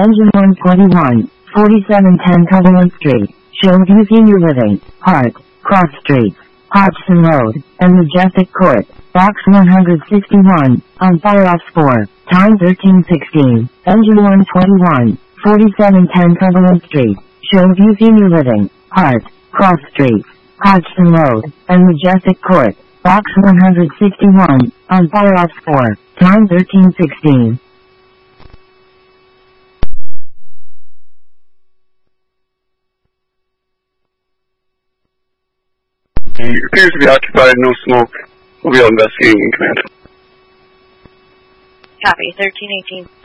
Engine 121, 4710 Cumberland Street, Showview Senior Living, Hart, Cross Streets, Hodgson Road, and Majestic Court, Box 161, on fire off 4, time 13:16. Engine 121, 4710 Cumberland Street, Showview Senior Living, Hart, Cross Streets, Hodgson Road, and Majestic Court, Box 161, on fire off 4, time 13:16. He appears to be occupied, no smoke. We'll be investigating in command. Copy, 1318.